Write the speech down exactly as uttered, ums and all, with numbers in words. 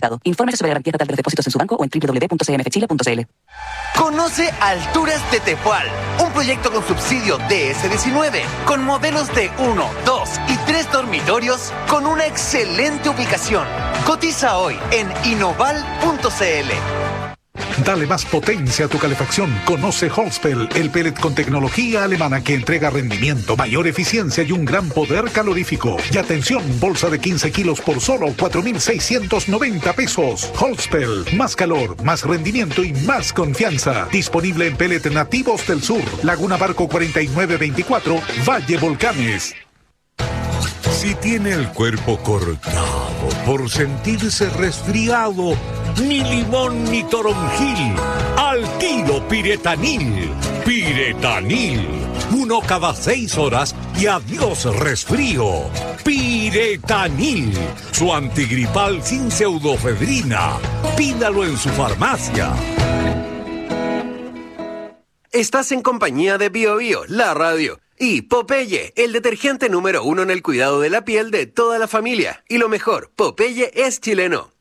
supermercado. Infórmese sobre la garantía estatal de los depósitos en su banco o en doble u doble u doble u punto c m f chile punto c l. Conoce Alturas de Tepual, un proyecto con subsidio D S diecinueve, con modelos de uno, dos y tres dormitorios, con una excelente ubicación. Cotiza hoy en inoval punto c l. Dale más potencia a tu calefacción. Conoce Holspel, el pellet con tecnología alemana que entrega rendimiento, mayor eficiencia y un gran poder calorífico. Y atención, bolsa de quince kilos por solo cuatro mil seiscientos noventa pesos. Holspel, más calor, más rendimiento y más confianza. Disponible en pellet nativos del sur. Laguna Barco cuarenta y nueve veinticuatro, Valle Volcanes. Si tiene el cuerpo cortado por sentirse resfriado, ni limón ni toronjil, al tiro Piretanil. Piretanil, uno cada seis horas y adiós resfrío. Piretanil, su antigripal sin pseudofedrina. Pídalo en su farmacia. Estás en compañía de Bio Bio, la radio. Y Popeye, el detergente número uno en el cuidado de la piel de toda la familia. Y lo mejor, Popeye es chileno.